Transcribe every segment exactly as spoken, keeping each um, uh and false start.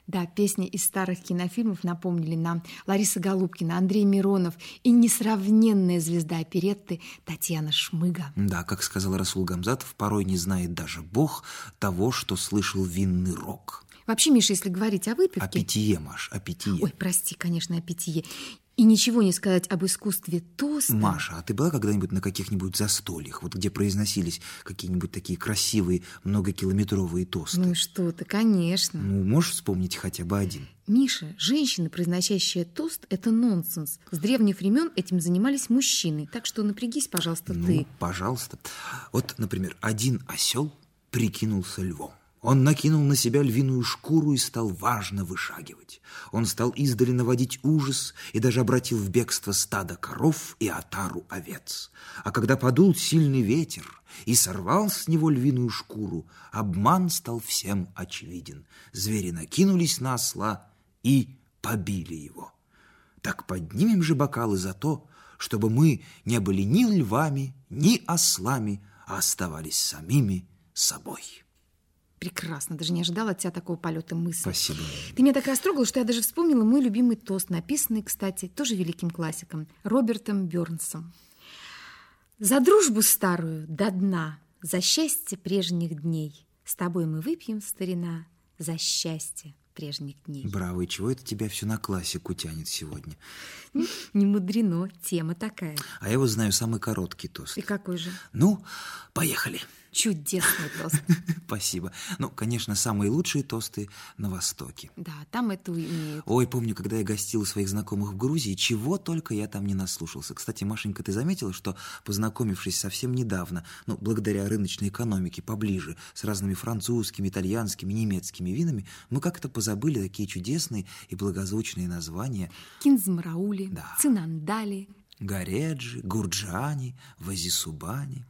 Да, песни из старых кинофильмов напомнили нам Лариса Голубкина, Андрей Миронов и несравненная звезда оперетты Татьяна Шмыга. Да, как сказал Расул Гамзатов, порой не знает даже Бог того, что слышал винный рог. Вообще, Миша, если говорить о выпивке... О питье, Маш, о питье. Ой, прости, конечно, о питье. И ничего не сказать об искусстве тоста. Маша, а ты была когда-нибудь на каких-нибудь застольях, вот где произносились какие-нибудь такие красивые многокилометровые тосты? Ну что ты, конечно. Ну, можешь вспомнить хотя бы один? Миша, женщина, произносящая тост, это нонсенс. С древних времен этим занимались мужчины. Так что напрягись, пожалуйста, ну, ты. Ну, пожалуйста. Вот, например, один осел прикинулся львом. Он накинул на себя львиную шкуру и стал важно вышагивать. Он стал издали наводить ужас и даже обратил в бегство стадо коров и отару овец. А когда подул сильный ветер и сорвал с него львиную шкуру, обман стал всем очевиден. Звери накинулись на осла и побили его. Так поднимем же бокалы за то, чтобы мы не были ни львами, ни ослами, а оставались самими собой. Прекрасно, даже не ожидала от тебя такого полета мысли. Спасибо. Ты меня так растрогал, что я даже вспомнила мой любимый тост, написанный, кстати, тоже великим классиком, Робертом Бёрнсом. «За дружбу старую до дна, за счастье прежних дней. С тобой мы выпьем, старина, за счастье прежних дней». Браво, и чего это тебя все на классику тянет сегодня? Не мудрено, тема такая. А я вот знаю самый короткий тост. И какой же? Ну, поехали. Чудесный тост. Спасибо. Ну, конечно, самые лучшие тосты на Востоке. Да, там это имеют. Ой, помню, когда я гостил у своих знакомых в Грузии, чего только я там не наслушался. Кстати, Машенька, ты заметила, что, познакомившись совсем недавно, ну, благодаря рыночной экономике, поближе, с разными французскими, итальянскими, немецкими винами, мы как-то позабыли такие чудесные и благозвучные названия. Кинзмараули, да. Цинандали, Гореджи, Гурджани, Вазисубани.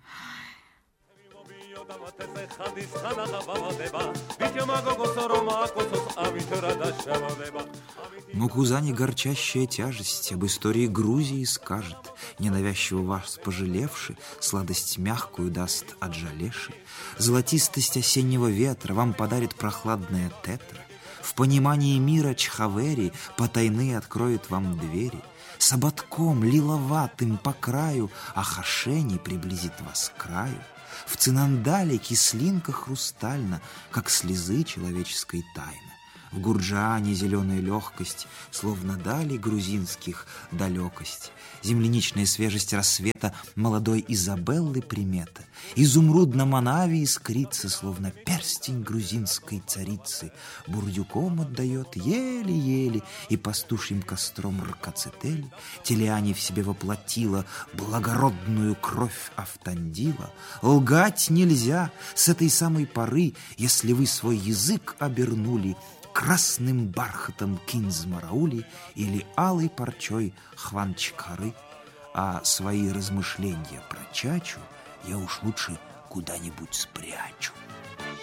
Мукузани горчащая тяжесть об истории Грузии скажет, ненавязчиво вас пожалевши, сладость мягкую даст отжалеши, золотистость осеннего ветра вам подарит прохладная тетра, в понимании мира Чхавери потайные откроет вам двери, с ободком лиловатым по краю Ахашени приблизит вас к краю. В Цинандале кислинка хрустальна, как слезы человеческой тайны. В Гурджаане зеленая легкость, словно дали грузинских далекость. Земляничная свежесть рассвета молодой Изабеллы примета. Изумруд на Манаве искрится, словно перстень грузинской царицы. Бурдюком отдает еле-еле, и пастушьим костром ркацетели. Телиане в себе воплотила благородную кровь Автандила. Лгать нельзя с этой самой поры, если вы свой язык обернули красным бархатом Кинзмараули или алой парчой Хванчкары, а свои размышления про чачу я уж лучше куда-нибудь спрячу.